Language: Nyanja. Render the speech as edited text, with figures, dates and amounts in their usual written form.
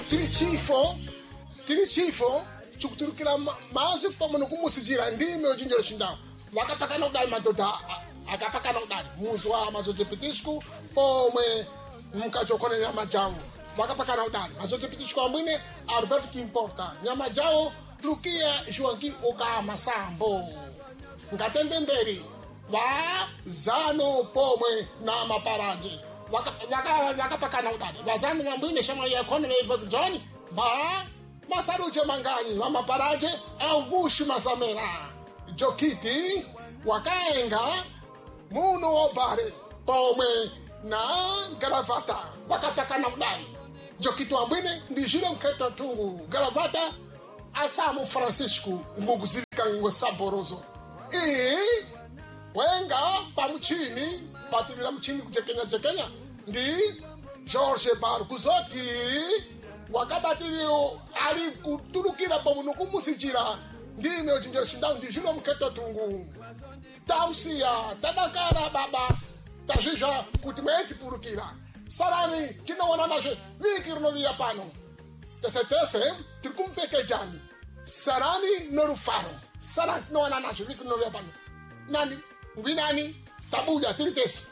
tili chifo chikuturukira mazi pamwe kumusijira ndime ujinjero chindao vakapakana kudali madhodha akapakana kudali muzi wa mazotepitisku pomwe mkachokona nyama jawo vakapakana kudali mazotepitisku amwine Alberto Kimporta nyama jawo lukia Joaquim Oka Masambo ngatende mberi vazano pomwe na maparaje vakapakana kudali vazano vamwine shama yakona veiva kujoni Masaruche Manganyi wa maparaje Augusto Masamera Jokiti wakaenga muno obare pomwe na Garavata wakapakana kudali Jokiti wambwine ndijire mketa tungu Garavata asamu Francisco nguguzilika ngo saborozo wenga pamuchini patirira mchini kujekenya ndi George Barkuzoti wakabatirio ali kutulukira pamuno kumusijira ndime ujinjero chindao ndijiro mketo tungu tausia tadakara baba tazija kuti mweti purukira sarani tinoona naje viki runovia pano tese tikumpeke jani sarani norufaro sarani tinoona naje viki runovia pano nani ngwinani tabuja tiritesi